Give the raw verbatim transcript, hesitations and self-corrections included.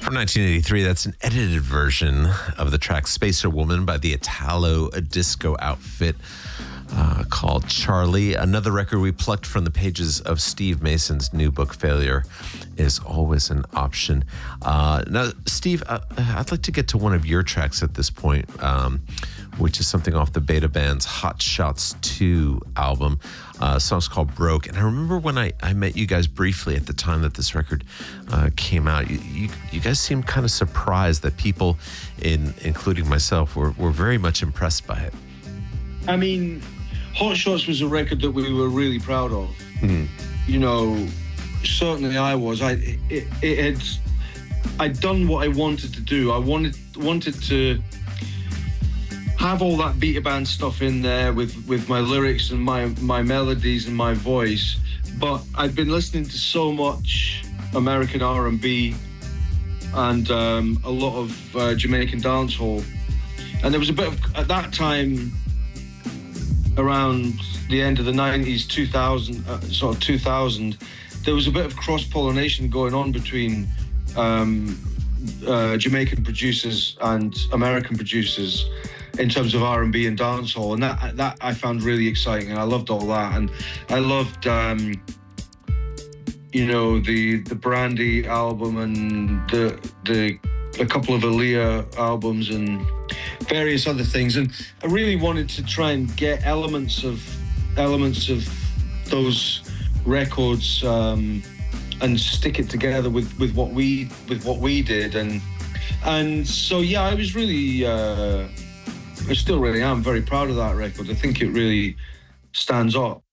From nineteen eighty-three, that's an edited version of the track Spacer Woman by the Italo Disco outfit uh, called Charlie. Another record we plucked from the pages of Steve Mason's new book, Failure is Always an Option. Uh, now, Steve, uh, I'd like to get to one of your tracks at this point, um, which is something off the Beta Band's Hot Shots two album. Uh, song's called Broke. And I remember when I, I met you guys briefly at the time that this record uh, came out, you, you, you guys seemed kind of surprised that people, in including myself, were, were very much impressed by it. I mean, Hot Shots was a record that we were really proud of. Mm-hmm. You know, certainly I was. I it, it had I'd done what I wanted to do. I wanted wanted to have all that Beta Band stuff in there with, with my lyrics and my, my melodies and my voice. But I'd been listening to so much American R and B and um, a lot of uh, Jamaican dancehall. And there was a bit of, at that time, around the end of the nineties, two thousand, uh, sort of two thousand, there was a bit of cross-pollination going on between um, uh, Jamaican producers and American producers in terms of R and B and dancehall, and that that I found really exciting, and I loved all that, and I loved, um, you know, the the Brandy album and the the a couple of Aaliyah albums and various other things, and I really wanted to try and get elements of elements of those records um, and stick it together with, with what we with what we did, and and so yeah, I was really. Uh, I still really am very proud of that record. I think it really stands up.